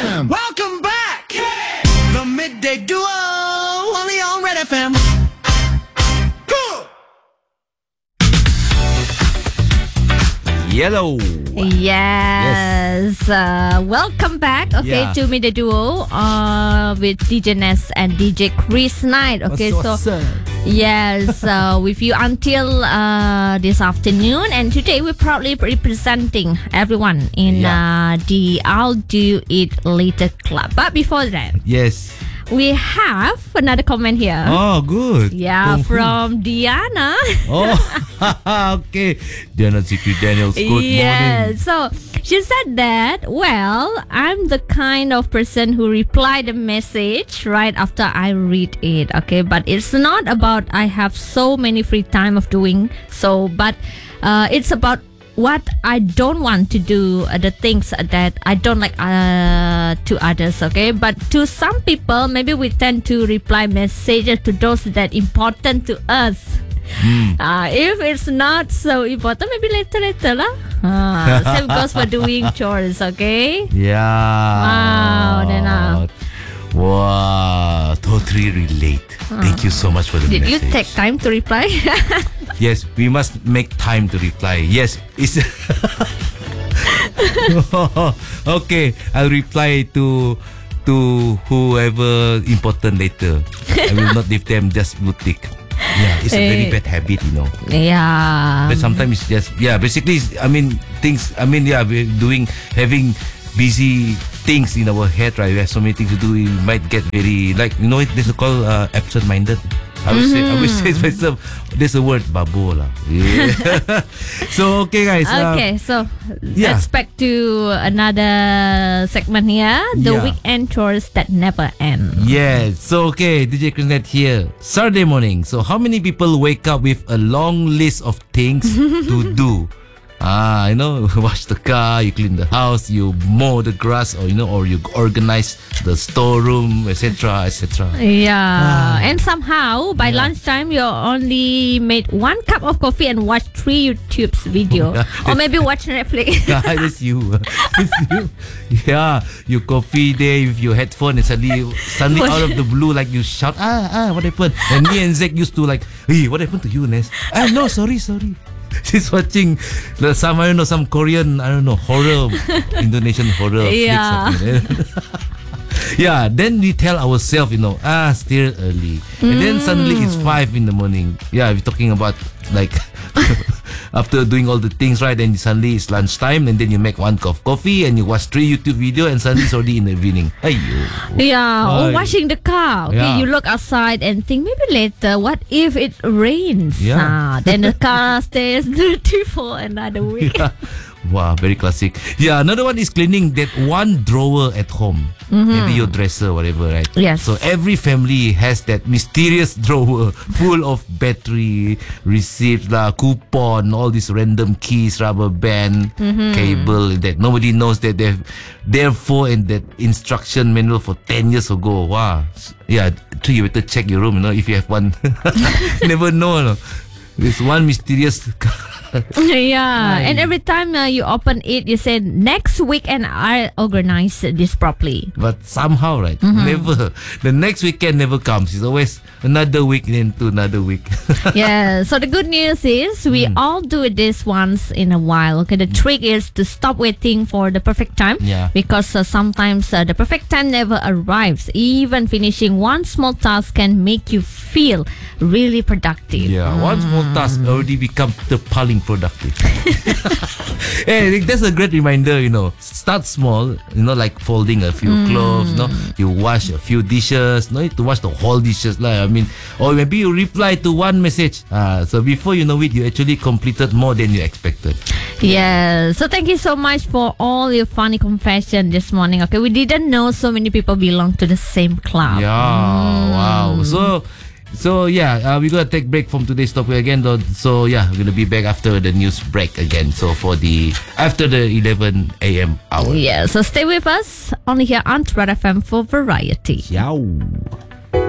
Welcome back. The Midday Duo, only on Red FM. Cool. Yellow. Yes. Welcome back. Okay, Yeah. to Midday Duo with DJ Ness and DJ Chris Knight. Okay, What's up? yes, with you until this afternoon, and today we're proudly representing everyone in the I'll Do It Later Club. But before that, Yes. we have another comment here. Oh, good. Yeah, Oh, from Diana. Oh, okay. Diana Zikri Daniels, good morning. So she said that, well, I'm the kind of person who reply the message right after I read it. Okay, but it's not about I have so many free time of doing so, but it's about what I don't want to do, the things that I don't like to others. Okay, but to some people, maybe we tend to reply messages to those that important to us. If it's not so important, maybe later lah. Same goes for doing chores. Okay. Yeah. Wow, Dana. Wow, totally relate. Thank you so much for the Did message. you take time to reply? Yes, we must make time to reply. Yes, it's okay. I'll reply to whoever important later. I will not leave them just blue tick. Yeah, it's a very bad habit, you know. Yeah. But sometimes it's just basically we're having busy things in our head, right? We have so many things to do. We might get very this is called absent-minded. I would say to myself, there's a word babo lah. Yeah. So okay guys. Okay, so let's back to another segment here. The weekend chores that never end. Yes. So okay, DJ Chrisnet here. Saturday morning. So how many people wake up with a long list of things to do? Wash the car, you clean the house, you mow the grass, or you organize the storeroom, etc., etc. Yeah, and somehow by lunchtime you only made 1 cup of coffee and watched 3 YouTube's video, or maybe watch Netflix. That's you. It's you. Yeah, your coffee there with your headphone, and suddenly out of the blue, like you shout, what happened? And me and Zach used to like, hey, what happened to you, Ness? No, sorry. She's watching some Korean, horror, Indonesian horror flicks. Yeah, then we tell ourselves, still early. And then suddenly it's 5 in the morning. Yeah, we're talking about like after doing all the things, right? Then suddenly it's lunchtime, and then you make 1 cup of coffee and you watch 3 YouTube videos, and suddenly it's already in the evening. Or washing the car. Okay, you look outside and think maybe later, what if it rains? Then the car stays dirty for another week. Yeah. Wow, very classic. Yeah, another one is cleaning that one drawer at home. Maybe your dresser, whatever, right? Yes. So every family has that mysterious drawer full of battery, receipts, coupon, all these random keys, rubber band, cable that nobody knows that therefore in that instruction manual for 10 years ago. Wow. Yeah, so you better check your room, if you have one. Never know. There's one mysterious and every time you open it, you say next weekend I organize this properly. But somehow, right? Never. The next weekend never comes. It's always another week into another week. Yeah. So the good news is we all do this once in a while. Okay. The trick is to stop waiting for the perfect time. Yeah. Because sometimes the perfect time never arrives. Even finishing one small task can make you feel really productive. Yeah. One small task already become the piling productive. Hey, that's a great reminder, Start small, like folding a few clothes, you wash a few dishes, no need to wash the whole dishes, or maybe you reply to one message. So before you know it, you actually completed more than you expected. Yeah. So thank you so much for all your funny confession this morning. Okay, we didn't know so many people belong to the same club. Yeah. Wow. So we're gonna take break from today's topic again. So we're gonna be back after the news break again. So after the 11 a.m. hour. Yeah. So stay with us only here on Red FM for variety. Ciao.